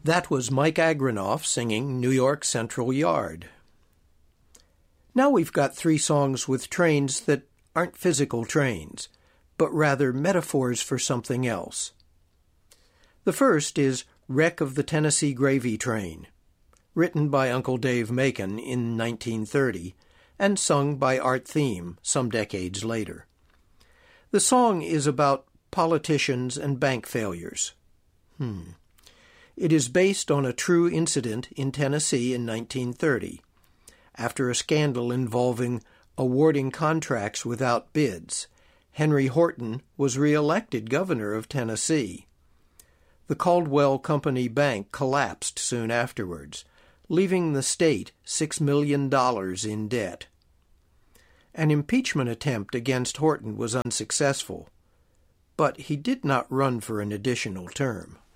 That was Mike Agranoff singing New York Central Yard. Now we've got three songs with trains that aren't physical trains, but rather metaphors for something else. The first is Wreck of the Tennessee Gravy Train, written by Uncle Dave Macon in 1930 and sung by Art Thiem some decades later. The song is about politicians and bank failures. It is based on a true incident in Tennessee in 1930, after a scandal involving awarding contracts without bids. Henry Horton was re-elected governor of Tennessee. The Caldwell Company Bank collapsed soon afterwards, leaving the state $6 million in debt. An impeachment attempt against Horton was unsuccessful, but he did not run for an additional term.